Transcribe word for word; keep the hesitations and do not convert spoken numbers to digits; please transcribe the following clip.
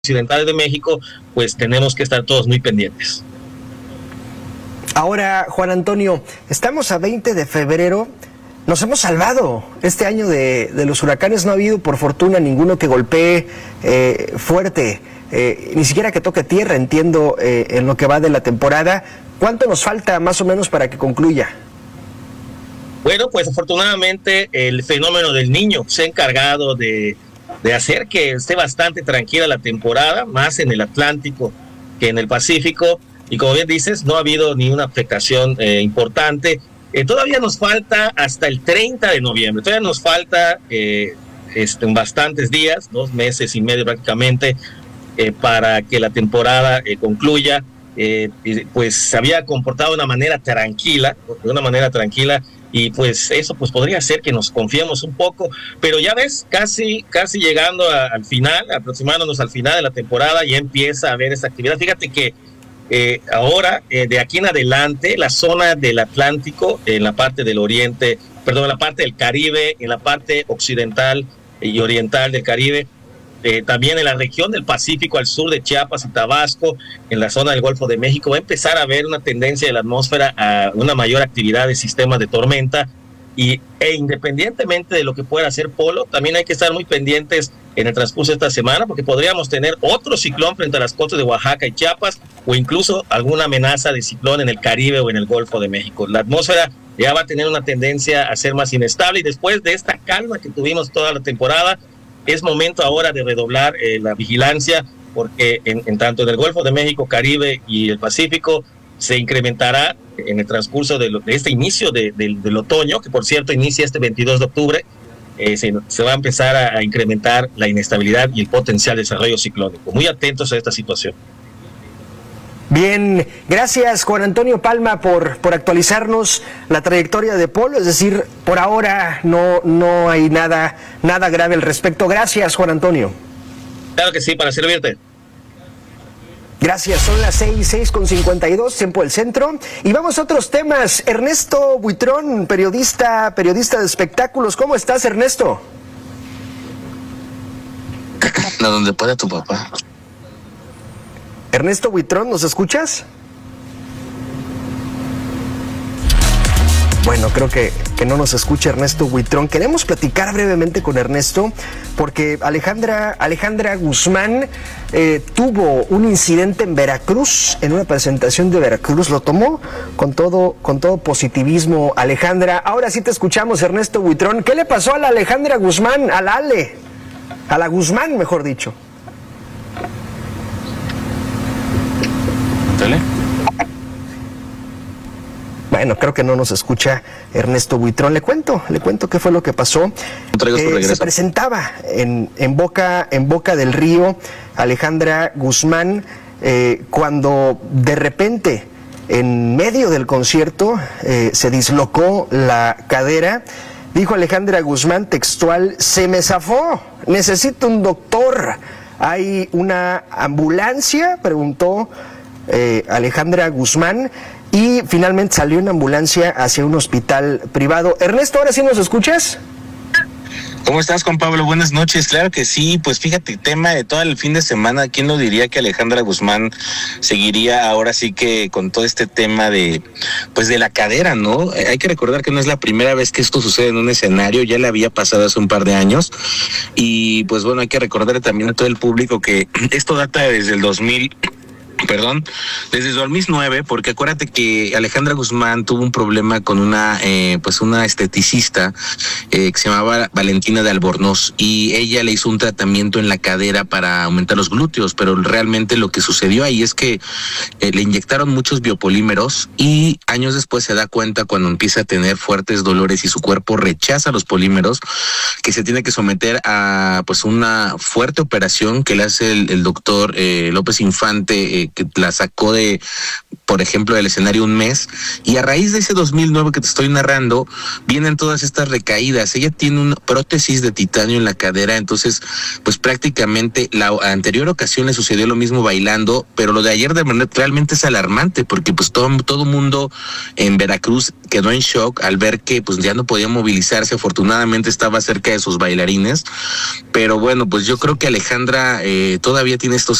occidentales de México, pues tenemos que estar todos muy pendientes. Ahora, Juan Antonio, estamos a veinte de febrero, nos hemos salvado este año de, de los huracanes, no ha habido por fortuna ninguno que golpee eh, fuerte, eh, ni siquiera que toque tierra, entiendo, eh, en lo que va de la temporada. ¿Cuánto nos falta más o menos para que concluya? Bueno, pues afortunadamente el fenómeno del Niño se ha encargado de, de hacer que esté bastante tranquila la temporada, más en el Atlántico que en el Pacífico. Y como bien dices, no ha habido ni una afectación eh, importante. Eh, todavía nos falta hasta el treinta de noviembre, todavía nos falta eh, este, bastantes días, dos meses y medio prácticamente, eh, para que la temporada eh, concluya. Eh, pues se había comportado de una manera tranquila, de una manera tranquila, y pues eso pues podría hacer que nos confiemos un poco, pero ya ves, casi, casi llegando a, al final, aproximándonos al final de la temporada, ya empieza a haber esa actividad. Fíjate que Eh, ahora, eh, de aquí en adelante, la zona del Atlántico, en la parte del oriente, perdón, en la parte del Caribe, en la parte occidental y oriental del Caribe, eh, también en la región del Pacífico al sur de Chiapas y Tabasco, en la zona del Golfo de México, va a empezar a haber una tendencia de la atmósfera a una mayor actividad de sistemas de tormenta. Y e independientemente de lo que pueda hacer Polo, también hay que estar muy pendientes en el transcurso de esta semana, porque podríamos tener otro ciclón frente a las costas de Oaxaca y Chiapas, o incluso alguna amenaza de ciclón en el Caribe o en el Golfo de México. La atmósfera ya va a tener una tendencia a ser más inestable, y después de esta calma que tuvimos toda la temporada, es momento ahora de redoblar eh, la vigilancia, porque en, en tanto en el Golfo de México, Caribe y el Pacífico se incrementará en el transcurso de, lo, de este inicio de, de, del otoño, que por cierto inicia este veintidós de octubre, eh, se, se va a empezar a, a incrementar la inestabilidad y el potencial desarrollo ciclónico. Muy atentos a esta situación. Bien, gracias Juan Antonio Palma por, por actualizarnos la trayectoria de Polo, es decir, por ahora no, no hay nada, nada grave al respecto. Gracias, Juan Antonio. Claro que sí, para servirte. Gracias, son las seis, seis con cincuenta y dos, tiempo del centro. Y vamos a otros temas. Ernesto Buitrón, periodista, periodista de espectáculos. ¿Cómo estás, Ernesto? A donde pueda tu papá. Ernesto Buitrón, ¿nos escuchas? Bueno, creo que, que no nos escucha Ernesto Buitrón. Queremos platicar brevemente con Ernesto porque Alejandra, Alejandra Guzmán eh, tuvo un incidente en Veracruz, en una presentación de Veracruz. Lo tomó con todo, con todo positivismo Alejandra. Ahora sí te escuchamos, Ernesto Buitrón. ¿Qué le pasó a la Alejandra Guzmán, a la Ale? A la Guzmán, mejor dicho. ¿Dale? Bueno, creo que no nos escucha Ernesto Buitrón. Le cuento, le cuento qué fue lo que pasó. Eh, se presentaba en, en, Boca, en Boca del Río Alejandra Guzmán eh, cuando de repente, en medio del concierto, eh, se dislocó la cadera. Dijo Alejandra Guzmán textual: se me zafó, necesito un doctor. ¿Hay una ambulancia?, preguntó eh, Alejandra Guzmán. Y finalmente salió en ambulancia hacia un hospital privado. Ernesto, ¿ahora sí nos escuchas? ¿Cómo estás, Juan Pablo? Buenas noches. Claro que sí. Pues fíjate, tema de todo el fin de semana. ¿Quién no diría que Alejandra Guzmán seguiría ahora sí que con todo este tema de, pues de la cadera, ¿no? Eh, hay que recordar que no es la primera vez que esto sucede en un escenario. Ya le había pasado hace un par de años. Y pues bueno, hay que recordar también a todo el público que esto data desde el dos mil... Perdón, desde el dos mil nueve, porque acuérdate que Alejandra Guzmán tuvo un problema con una, eh, pues una esteticista eh, que se llamaba Valentina de Albornoz, y ella le hizo un tratamiento en la cadera para aumentar los glúteos, pero realmente lo que sucedió ahí es que eh, le inyectaron muchos biopolímeros, y años después se da cuenta, cuando empieza a tener fuertes dolores y su cuerpo rechaza los polímeros, que se tiene que someter a pues una fuerte operación que le hace el, el doctor eh, López Infante, eh, que la sacó de, por ejemplo, del escenario un mes, y a raíz de ese dos mil nueve que te estoy narrando, vienen todas estas recaídas. Ella tiene una prótesis de titanio en la cadera, entonces, pues prácticamente la anterior ocasión le sucedió lo mismo bailando, pero lo de ayer de verdad realmente es alarmante, porque pues todo todo mundo en Veracruz quedó en shock al ver que pues ya no podía movilizarse. Afortunadamente estaba cerca de sus bailarines, pero bueno, pues yo creo que Alejandra eh, todavía tiene estos